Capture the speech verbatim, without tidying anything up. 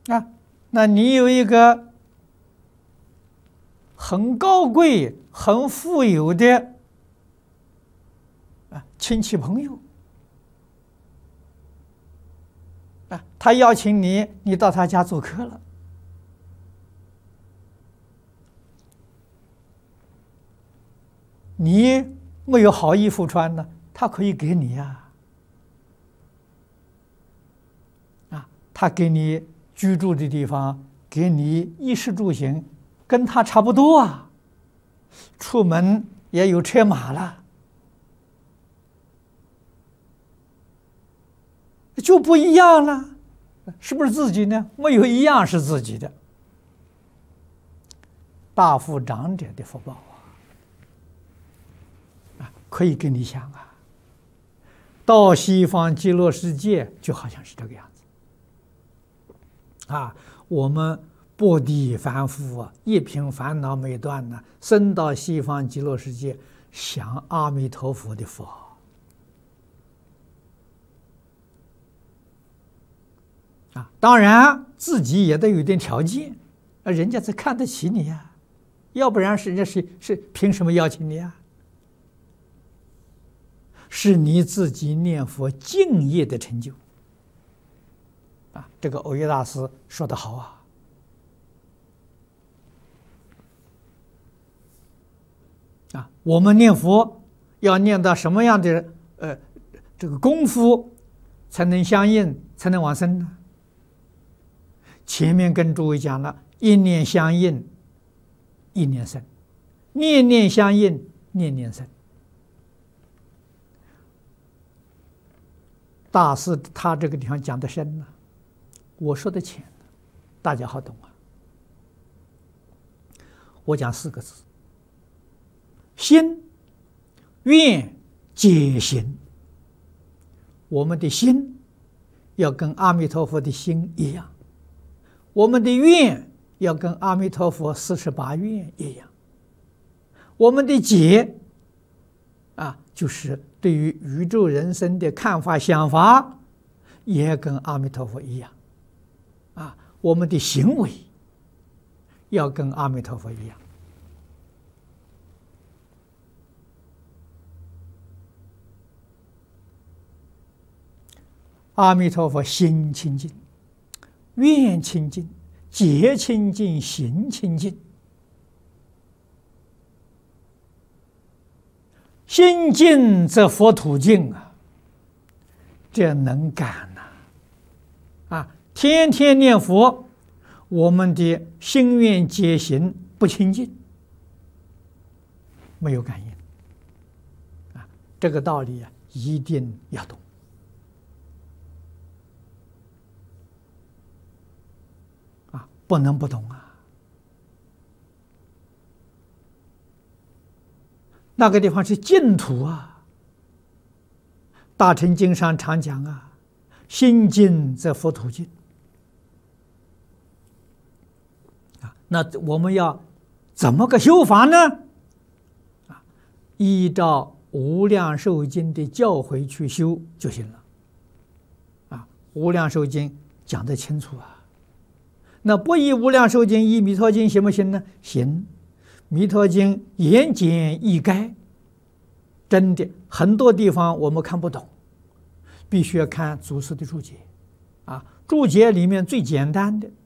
啊，那你有一个很高贵、很富有的啊亲戚朋友啊，他邀请你，你到他家做客了，你没有好衣服穿呢，他可以给你呀，啊，他给你居住的地方，给你衣食住行，跟他差不多啊，出门也有车马了，就不一样了，是不是自己呢？没有一样是自己的，大富长者的福报啊，可以跟你想啊，到西方极乐世界就好像是这个样子啊，我们薄地凡夫啊，一品烦恼没断呢，生到西方极乐世界，享阿弥陀佛的福啊！当然自己也得有点条件，啊，人家才看得起你呀，要不然是人家是是凭什么邀请你啊？是你自己念佛敬业的成就啊！这个藕益大师说得好啊。啊，我们念佛要念到什么样的呃这个功夫才能相应，才能往生呢？前面跟诸位讲了，一念相应，一念生；念念相应，念念生。大师他这个地方讲的深了，我说的浅，大家好懂啊。我讲四个字。心、愿、解行，我们的心要跟阿弥陀佛的心一样，我们的愿要跟阿弥陀佛四十八愿一样，我们的解啊，就是对于宇宙人生的看法想法，也跟阿弥陀佛一样啊，我们的行为要跟阿弥陀佛一样。阿弥陀佛心清净，愿清净，解清净，行清净。心净则佛土净啊，这能干呐！啊，天天念佛，我们的心愿解行不清净，没有感应啊。这个道理啊，一定要懂。不能不懂啊！那个地方是净土啊。大乘经上常讲啊，心净则佛土净啊。那我们要怎么个修法呢？啊，依照无量寿经的教诲去修就行了。啊，无量寿经讲得清楚啊。那不依无量寿经，依弥陀经行不行呢？行。弥陀经言简意赅，真的很多地方我们看不懂，必须要看祖师的注解啊。注解里面最简单的